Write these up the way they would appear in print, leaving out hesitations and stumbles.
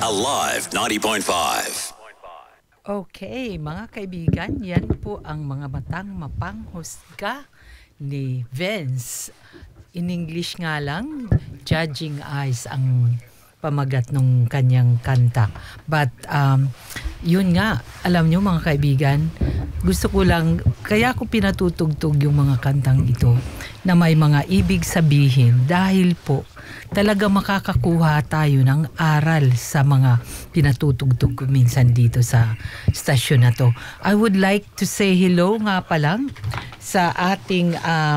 Alive 90.5. Okay, mga kaibigan, yan po ang mga matang mapanghusga ni Vince. In English nga lang, Judging Eyes ang pamagat ng kanyang kanta. But yun nga, alam nyo mga kaibigan, gusto ko lang, kaya ko pinatutugtog yung mga kantang ito na may mga ibig sabihin dahil po talaga makakakuha tayo ng aral sa mga pinatutugtog ko minsan dito sa stasyon na to. I would like to say hello nga pa lang sa ating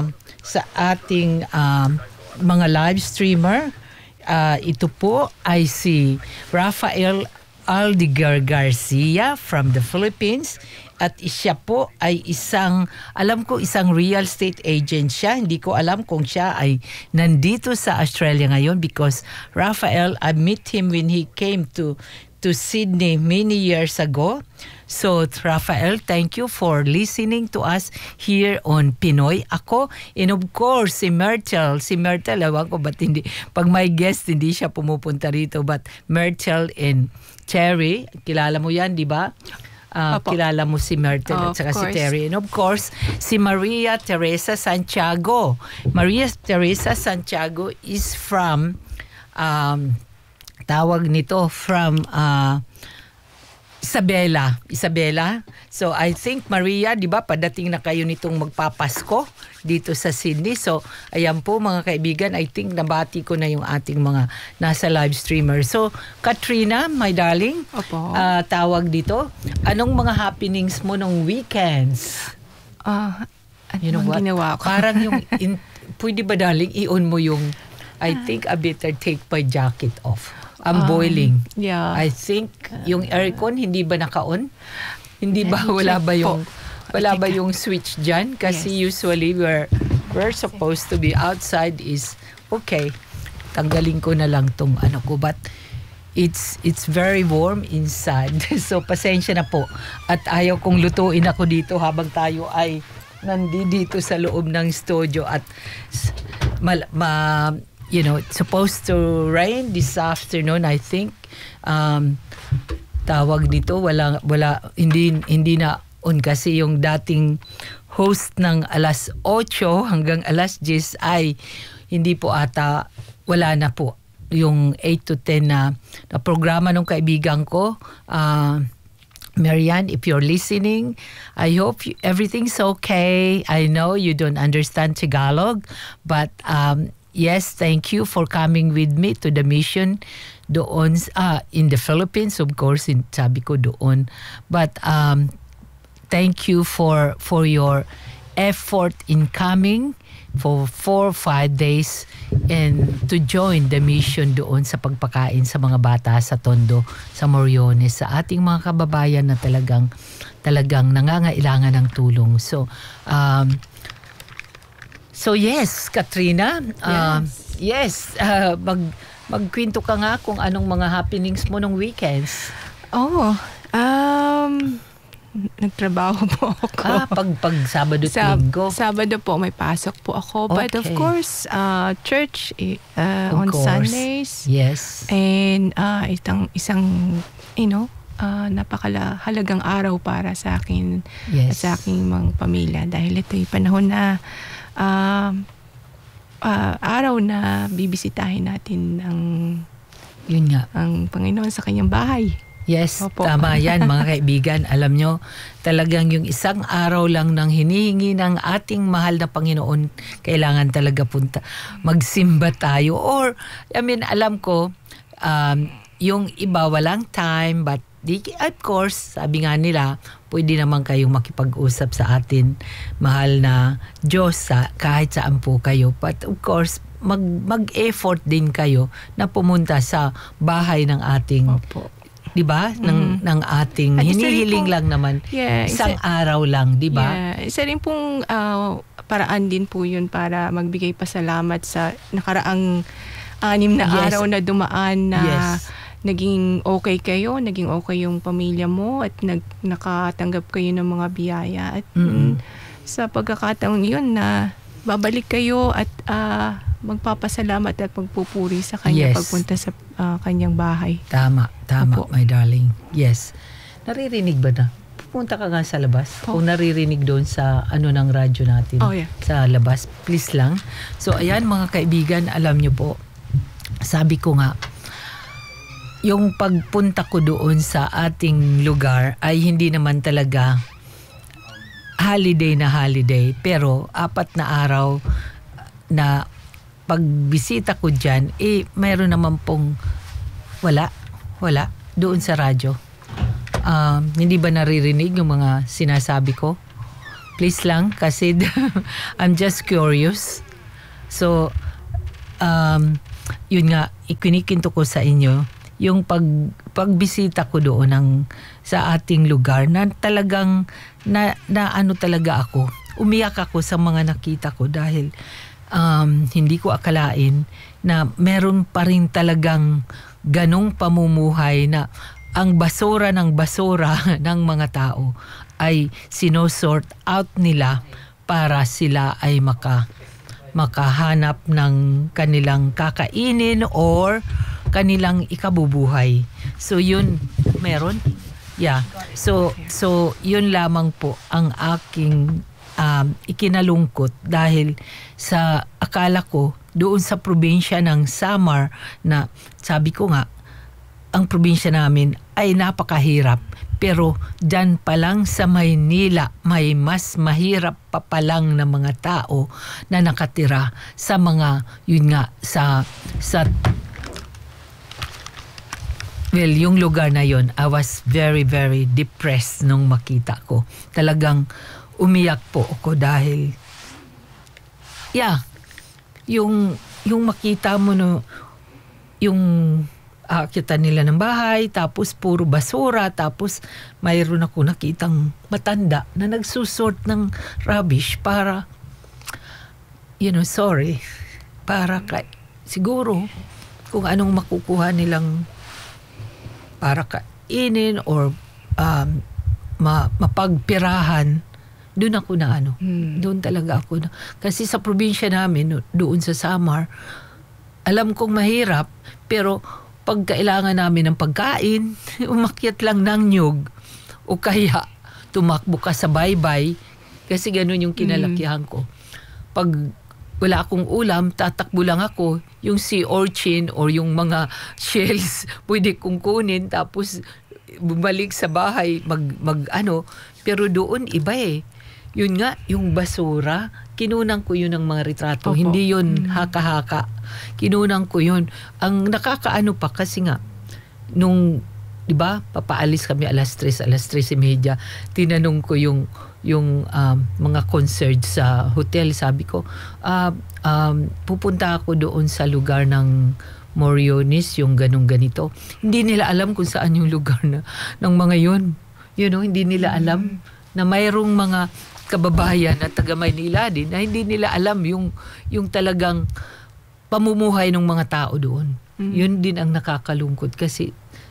mga live streamer. Ito po ay si Rafael Aldigar Garcia from the Philippines. At siya po ay isang real estate agent siya. Hindi ko alam kung siya ay nandito sa Australia ngayon because Rafael, I met him when he came to Sydney many years ago. So, Rafael, thank you for listening to us here on Pinoy Ako. And of course, si Myrtle, ewan ko ba't hindi, pag may guest, hindi siya pumupunta rito. But Myrtle and Terry, kilala mo yan, di ba? Kilala mo si Myrtle at saka si Terry. And of course, si Maria Teresa Santiago. Maria Teresa Santiago is from, Isabela. So I think Maria, di ba, padating na kayo nitong magpapasko dito sa Sydney. So ayan po mga kaibigan, I think nabati ko na yung ating mga nasa live streamer. So Katrina, my darling, tawag dito, anong mga happenings mo nung weekends? Ginawa ko? Parang yung, pwede ba darling, i-on mo yung, I think I better take my jacket off. I'm boiling. Yeah. I think yung aircon hindi ba naka-on? Hindi ba wala ba yung switch diyan? Kasi usually we're supposed to be outside is okay. Tanggalin ko na lang tong ko, but it's very warm inside. So pasensya na po. At ayaw kong lutuin ako dito habang tayo ay nandito sa loob ng studio at it's supposed to rain this afternoon, I think. Tawag dito, hindi na on kasi yung dating host ng alas 8 hanggang alas 10 ay hindi po ata, wala na po. Yung 8 to 10 na programa ng kaibigan ko, Marianne, if you're listening, I hope everything's okay. I know you don't understand Tagalog, but yes, thank you for coming with me to the mission doon in the Philippines, of course, sabi ko doon. But thank you for your effort in coming for 4 or 5 days and to join the mission doon sa pagpakain sa mga bata sa Tondo, sa Moriones, sa ating mga kababayan na talagang nangangailangan ng tulong. So yes, Katrina, magkwento ka nga kung anong mga happenings mo nung weekends. Nagtrabaho po ako. Pag Sabado at Linggo. Sabado po may pasok po ako. Okay. But of course, church on Sundays. Yes. And isang napakahalagang araw para sa akin at sa aking mga pamilya dahil ito'y panahon na araw na bibisitahin natin ang Panginoon sa kanyang bahay. Yes, tama yan mga kaibigan. Alam nyo, talagang yung isang araw lang ng hinihingi ng ating mahal na Panginoon, kailangan talaga magsimba tayo. Or, alam ko, yung iba walang time, but of course, sabi nga nila, pwede naman kayong makipag-usap sa atin, mahal na Diyos, kahit saan po kayo. But of course, mag-effort din kayo na pumunta sa bahay ng ating, di ba? Ng ating hinihiling lang naman. Isang araw lang, di ba? Isa rin pong paraan din po yun para magbigay pasalamat sa nakaraang 6 na araw na dumaan na naging okay kayo, naging okay yung pamilya mo at nakatanggap kayo ng mga biyaya. At sa pagkakataon yun na babalik kayo at magpapasalamat at magpupuri sa kanya Yes. pagpunta sa kanyang bahay. Tama, Opo. my darling. Yes. Naririnig ba na? Pupunta ka nga sa labas. Oh. Kung naririnig doon sa ng radyo natin. Oh, yeah. Sa labas, please lang. So, ayan mga kaibigan, alam nyo po, sabi ko nga, yung pagpunta ko doon sa ating lugar ay hindi naman talaga holiday, pero 4 na araw na pagbisita ko dyan, mayroon naman pong wala doon sa radyo. Hindi ba naririnig yung mga sinasabi ko? Please lang, kasi I'm just curious. So, yun nga, ikinikinto ko sa inyo, yung pagbisita ko doon sa ating lugar na talagang na ano talaga ako. Umiyak ako sa mga nakita ko dahil hindi ko akalain na meron pa rin talagang ganong pamumuhay na ang basura ng mga tao ay sinosort out nila para sila ay makahanap ng kanilang kakainin or kanilang ikabubuhay. So yun, meron. Yeah. So yun lamang po ang aking ikinalungkot dahil sa akala ko doon sa probinsya ng Samar na sabi ko nga, ang probinsya namin ay napakahirap. Pero dyan pa lang sa Maynila, may mas mahirap pa palang na mga tao na nakatira sa mga, yun nga, well, yung lugar na yun, I was very, very depressed nung makita ko. Talagang umiyak po ako dahil, yung makita mo yung kita nila ng bahay, tapos puro basura, tapos mayroon ako nakitang matanda na nagsusort ng rubbish para, para siguro kung anong makukuha nilang para kainin or mapagpirahan. Doon ako na doon talaga ako na. Kasi sa probinsya namin, doon sa Samar, alam kong mahirap, pero pag kailangan namin ng pagkain, umakyat lang ng nyug o kaya tumakbo ka sa baybay kasi ganun yung kinalakihan ko. Pag wala akong ulam, tatakbo lang ako. Yung sea urchin or yung mga shells, pwede kong kunin tapos bumalik sa bahay, pero doon iba Yun nga, yung basura, kinunan ko yun ng mga retrato. Opo. Hindi yun haka-haka. Kinunan ko yun. Ang nakakaano pa kasi nga, nung, di ba, papaalis kami alas 3:30. Tinanong ko yung mga concierge sa hotel. Sabi ko, pupunta ako doon sa lugar ng Moriones, yung ganito. Hindi nila alam kung saan yung lugar ng mga yun. Hindi nila alam na mayroong mga kababayan na taga Maynila din na hindi nila alam yung talagang pamumuhay ng mga tao doon. Yun din ang nakakalungkot kasi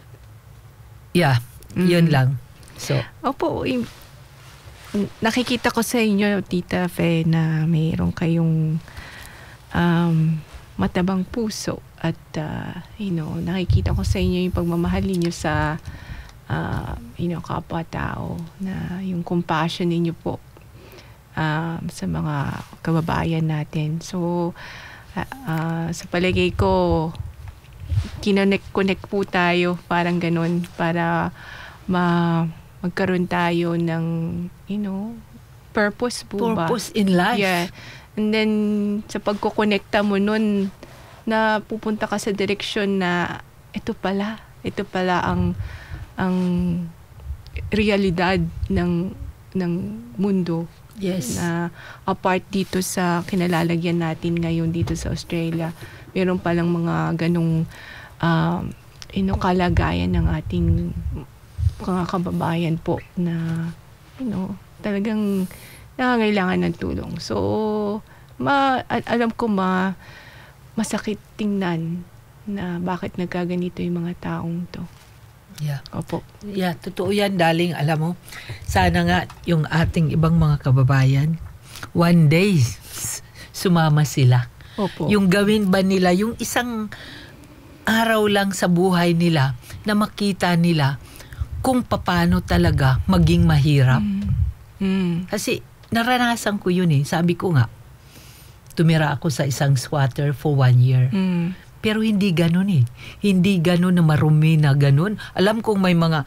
yun lang. So, Opo, nakikita ko sa inyo, Tita Fe, na mayroon kayong matabang puso at nakikita ko sa inyo yung pagmamahal ninyo sa kapwa-tao, na yung compassion ninyo po sa mga kababayan natin. So, sa palagay ko, kinonect po tayo, parang ganun, para magkaroon tayo ng, purpose po ba? Purpose in life. Yeah. And then, sa pagkukonekta mo nun, na pupunta ka sa direksyon na ito pala ang realidad ng mundo. Yes. Na apart dito sa kinalalagyan natin ngayon dito sa Australia, meron palang mga ganong kalagayan ng ating mga kababayan po na talagang nangangailangan ng tulong. So, alam ko masakit tingnan na bakit nagkaganito yung mga taong to. Yeah. Opo. Yeah, totoo yan, darling. Alam mo, sana nga yung ating ibang mga kababayan, one day, sumama sila. Opo. Yung gawin ba nila, yung isang araw lang sa buhay nila na makita nila kung paano talaga maging mahirap. Kasi naranasan ko yun eh. Sabi ko nga, tumira ako sa isang squatter for 1 year. Pero hindi ganun eh. Hindi ganun na marumi na ganun. Alam kong may mga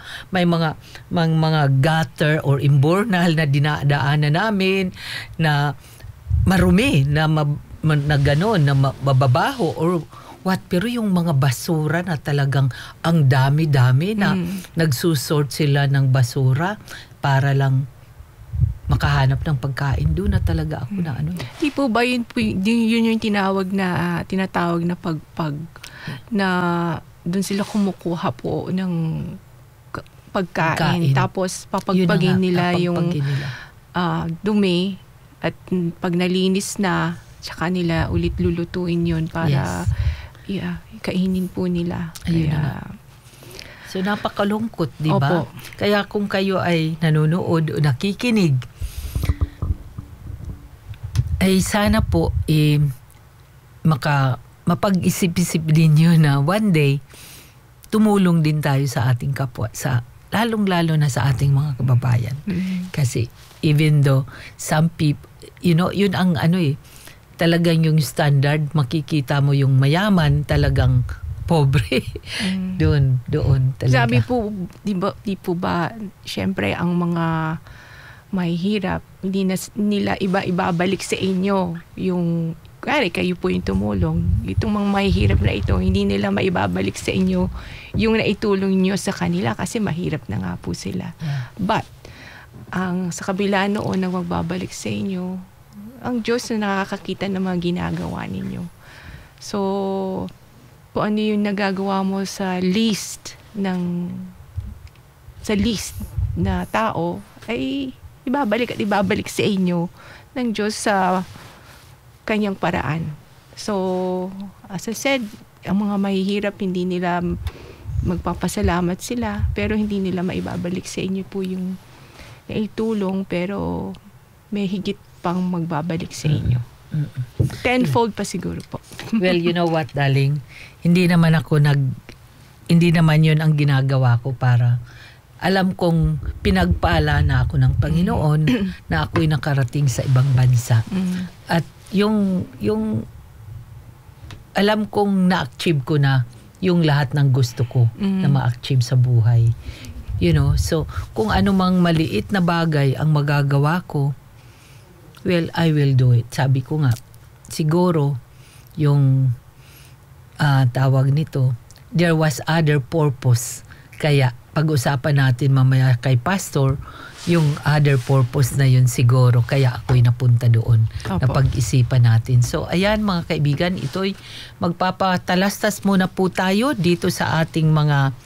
gutter or imbornal na dinadaanan namin na marumi, na ganun, na mababaho or what. Pero yung mga basura na talagang ang dami-dami na nagsusort sila ng basura para lang makahanap ng pagkain, doon na talaga ako na ano. Di po ba yun yung tinatawag na pagpag na doon sila kumukuha po ng pagkain. Tapos papagpagin nila yung dumi at pag nalinis na tsaka nila ulit lulutuin yun para kainin po nila. Ayun na. So napakalungkot, di ba? Kaya kung kayo ay nanonood o nakikinig, ay sana po mapag-isip-isip din yun na one day tumulong din tayo sa ating kapwa, lalong-lalo na sa ating mga kababayan. Kasi even though some people, yun ang talagang yung standard, makikita mo yung mayaman talagang pobre. Doon talaga. Sabi po, di po ba, syempre ang mga mahihirap, hindi na nila ibabalik sa inyo yung, kaya kayo po yung tumulong. Itong mga mahihirap na ito, hindi nila maibabalik sa inyo yung naitulong nyo sa kanila kasi mahirap na nga po sila. But, sa kabila noon na magbabalik sa inyo, ang Diyos na nakakakita ng mga ginagawa ninyo. So, kung ano yung nagagawa mo sa list na tao, ay ibabalik sa inyo ng Diyos sa kanyang paraan. So, as I said, ang mga mahihirap, hindi nila magpapasalamat sila, pero hindi nila maibabalik sa inyo po yung naitulong, pero may higit pang magbabalik sa inyo. Tenfold pa siguro po. Well, you know what, darling? Hindi naman yun ang ginagawa ko para alam kong pinagpala na ako ng Panginoon na ako'y nakarating sa ibang bansa. At yung alam kong na-achieve ko na yung lahat ng gusto ko na ma-achieve sa buhay. So kung anumang maliit na bagay ang magagawa ko, well, I will do it. Sabi ko nga, siguro yung tawag nito, there was other purpose. Kaya pag-usapan natin mamaya kay Pastor, yung other purpose na yun siguro. Kaya ako'y napunta doon. Na pag-isipan natin. So, ayan mga kaibigan, ito'y magpapatalastas muna po tayo dito sa ating mga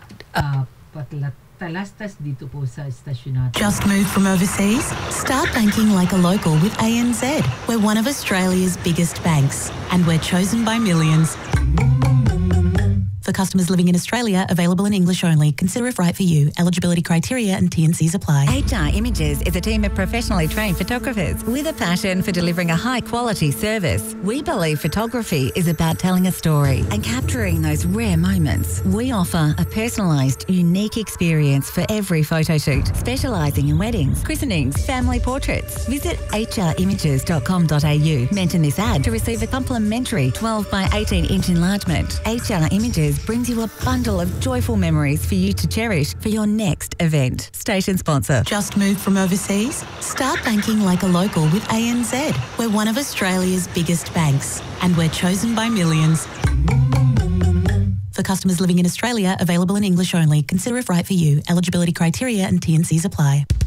talastas dito po sa estasyon natin. Just moved from overseas? Start banking like a local with ANZ. We're one of Australia's biggest banks. And we're chosen by millions. For customers living in Australia, available in English only. Consider if right for you. Eligibility criteria and T&Cs apply. HR Images is a team of professionally trained photographers with a passion for delivering a high-quality service. We believe photography is about telling a story and capturing those rare moments. We offer a personalised, unique experience for every photo shoot, specialising in weddings, christenings, family portraits. Visit hrimages.com.au. Mention this ad to receive a complimentary 12 by 18-inch enlargement. HR Images brings you a bundle of joyful memories for you to cherish for your next event. Station sponsor. Just moved from overseas? Start banking like a local with ANZ. We're one of Australia's biggest banks. And we're chosen by millions. For customers living in Australia, available in English only. Consider if right for you. Eligibility criteria and T&Cs apply.